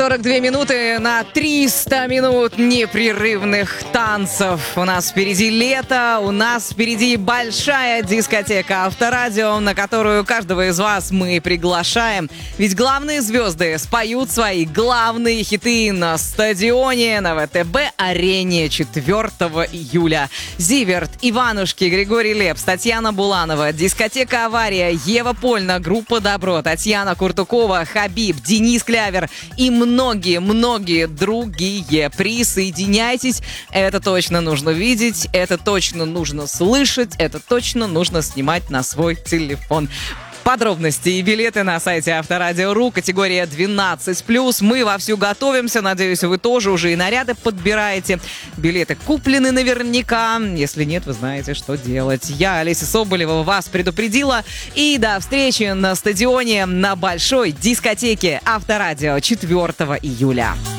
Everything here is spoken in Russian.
42 минуты на 300 минут непрерывных танцев. У нас впереди лето, у нас впереди большая дискотека Авторадио, на которую каждого из вас мы приглашаем. Ведь главные звезды споют свои главные хиты на стадионе на ВТБ-арене 4 июля. Зиверт, Иванушки, Григорий Лепс, Татьяна Буланова, дискотека «Авария», Ева Польна, группа «Добро», Татьяна Куртукова, Хабиб, Денис Клявер и многие другие. Присоединяйтесь. Это точно нужно видеть, это точно нужно слышать, это точно нужно снимать на свой телефон. Подробности и билеты на сайте Авторадио.ру, категория 12+. Мы вовсю готовимся. Надеюсь, вы тоже уже и наряды подбираете. Билеты куплены наверняка. Если нет, вы знаете, что делать. Я, Олеся Соболева, вас предупредила. И до встречи на стадионе на большой дискотеке Авторадио 4 июля.